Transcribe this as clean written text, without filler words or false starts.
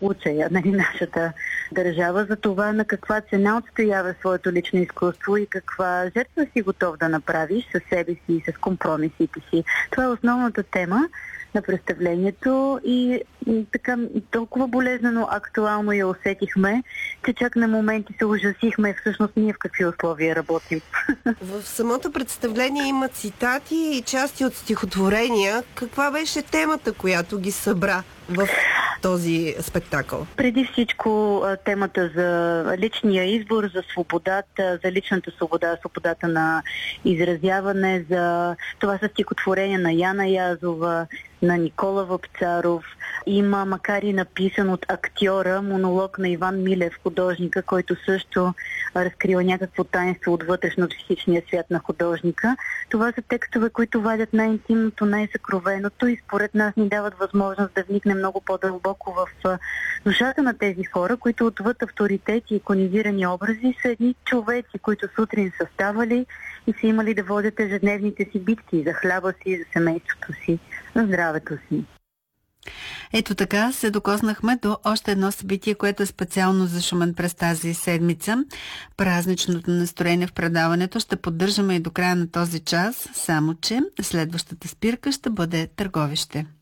случая, нали, нашата държава, за това на каква цена отстоява своето лично изкуство и каква жертва си готов да направиш със себе си и с компромисите си. Това е основната тема на представлението и така толкова болезнено актуално я усетихме, че чак на моменти се ужасихме всъщност ние в какви условия работим. В самото представление има цитати и части от стихотворения. Каква беше темата, която ги събра в този спектакъл? Преди всичко темата за личния избор, за свободата, за личната свобода, свободата на изразяване, за това са стихотворения на Яна Язова, на Никола Вапцаров. Има, макар и написан от актьора, монолог на Иван Милев, художника, който също разкрива някакво таинство от вътрешно-психичния свят на художника. Това са текстове, които вадят най-интимното, най-съкровеното и според нас ни дават възможност да вникнем много по-дълбоко в душата на тези хора, които отвъд авторитети и иконизирани образи са едни човеци, които сутрин са ставали и са имали да водят ежедневните си битки за хляба си, за семейството си, за здравето си. Ето така се докоснахме до още едно събитие, което е специално за Шумен през тази седмица. Празничното настроение в предаването ще поддържаме и до края на този час, само че следващата спирка ще бъде Търговище.